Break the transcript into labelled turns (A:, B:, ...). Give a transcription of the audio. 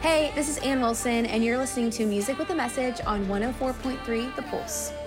A: Hey, this is Ann Wilson, and you're listening to Music with a Message on 104.3 The Pulse.